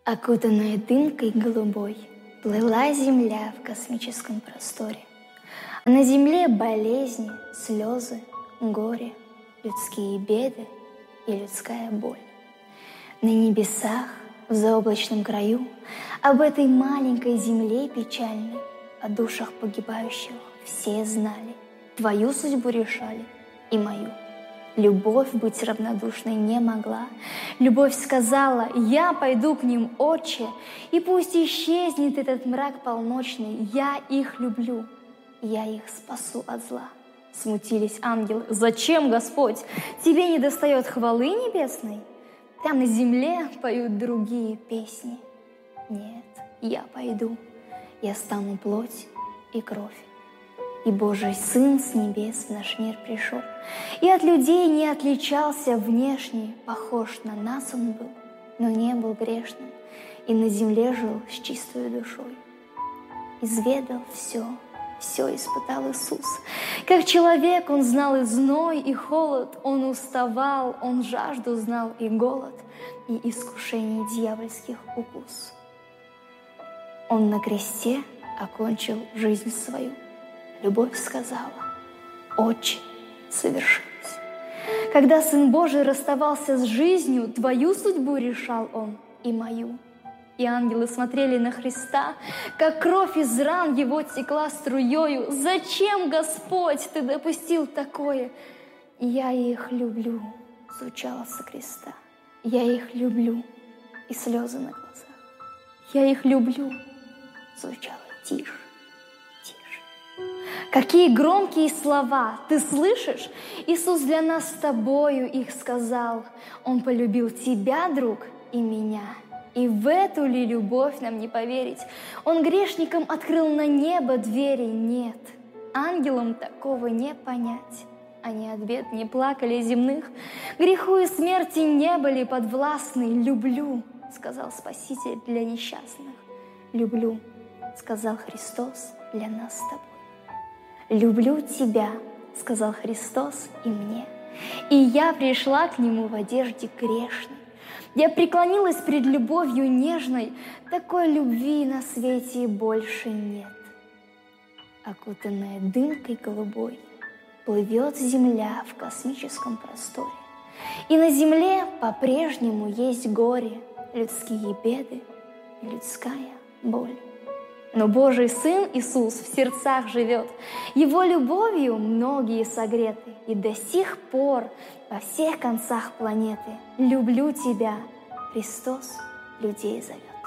Окутанная дымкой голубой плыла земля в космическом просторе. А на земле болезни, слезы, горе, людские беды и людская боль. На небесах, в заоблачном краю, об этой маленькой земле печальной, о душах погибающих все знали, твою судьбу решали и мою. Любовь быть равнодушной не могла. Любовь сказала: «Я пойду к ним, Отче, и пусть исчезнет этот мрак полночный. Я их люблю, я их спасу от зла». Смутились ангелы: «Зачем, Господь? Тебе не достает хвалы небесной? Там на земле поют другие песни». Нет, я пойду, я стану плоть и кровь. И Божий Сын с небес в наш мир пришел, и от людей не отличался внешне, похож на нас он был, но не был грешным, и на земле жил с чистой душой. Изведал все, все испытал Иисус. Как человек он знал и зной, и холод, он уставал, он жажду знал и голод, и искушение дьявольских укус. Он на кресте окончил жизнь свою. Любовь сказала: «Отче, совершилось». Когда Сын Божий расставался с жизнью, твою судьбу решал Он и мою. И ангелы смотрели на Христа, как кровь из ран Его текла струёю. «Зачем, Господь, Ты допустил такое?» «Я их люблю», — звучало со креста. «Я их люблю», и слезы на глазах. «Я их люблю», — звучало тише. Какие громкие слова, ты слышишь? Иисус для нас с тобою их сказал. Он полюбил тебя, друг, и меня. И в эту ли любовь нам не поверить? Он грешникам открыл на небо двери. Нет, ангелам такого не понять. Они от бед не плакали земных, греху и смерти не были подвластны. «Люблю», — сказал Спаситель для несчастных. «Люблю», — сказал Христос для нас с тобой. «Люблю тебя», — сказал Христос и мне, и я пришла к Нему в одежде грешной. Я преклонилась пред любовью нежной, такой любви на свете больше нет. Окутанная дымкой голубой плывет земля в космическом просторе, и на земле по-прежнему есть горе, людские беды и людская боль. Но Божий Сын Иисус в сердцах живет, Его любовью многие согреты, и до сих пор во всех концах планеты «Люблю тебя» Христос людей зовет.